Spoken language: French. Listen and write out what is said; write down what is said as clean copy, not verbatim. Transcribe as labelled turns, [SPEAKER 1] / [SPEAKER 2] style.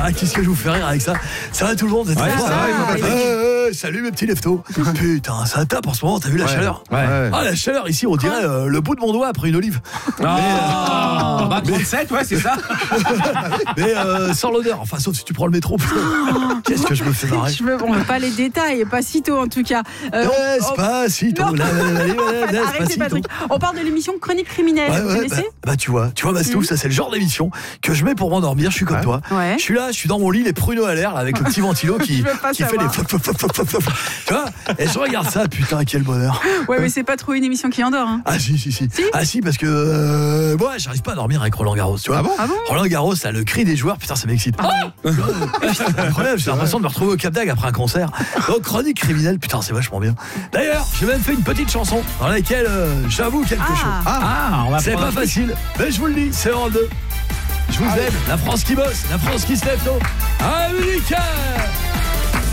[SPEAKER 1] qu'est-ce que je vous fais rire avec ça? Ça va tout le monde?
[SPEAKER 2] Ouais, ça va,
[SPEAKER 1] salut mes petits leftos. Putain, ça tape en ce moment, t'as vu la chaleur?
[SPEAKER 2] Ouais.
[SPEAKER 1] Ah, la chaleur ici, on dirait le bout de mon doigt après une olive.
[SPEAKER 2] 37, ouais, c'est ça.
[SPEAKER 1] Mais sans l'odeur, enfin, sauf si tu prends le métro. Qu'est-ce que je me fais marrer?
[SPEAKER 3] On veut pas les détails, pas si tôt en tout cas.
[SPEAKER 1] Despacito.
[SPEAKER 3] Arrêtez Patrick. On parle de l'émission Chronique criminelle. Vous connaissez?
[SPEAKER 1] Bah tu vois Bastouf, ça c'est le genre d'émission que je mets pour m'endormir. Je suis comme toi.
[SPEAKER 3] Ouais.
[SPEAKER 1] Je suis là, je suis dans mon lit, les pruneaux à l'air là, avec le petit ventilo qui fait les tu vois. Et je regarde ça, putain, quel bonheur.
[SPEAKER 3] Ouais, mais c'est pas trop une émission qui endort. Hein.
[SPEAKER 1] Ah si. Ah si, parce que moi j'arrive pas à dormir avec Roland Garros, tu vois.
[SPEAKER 3] Ah bon
[SPEAKER 1] Roland Garros, là, le cri des joueurs, putain, ça m'excite. C'est incroyable, j'ai l'impression de me retrouver au Cap d'Agde après un concert. Donc Chronique criminelle, putain, c'est vachement bien. D'ailleurs, j'ai même fait une petite chanson dans laquelle j'avoue quelque chose.
[SPEAKER 2] On va
[SPEAKER 1] C'est pas facile, mais je vous le dis, c'est Europe 2. Je vous aime, la France qui bosse, la France qui se lève tôt. Américaine!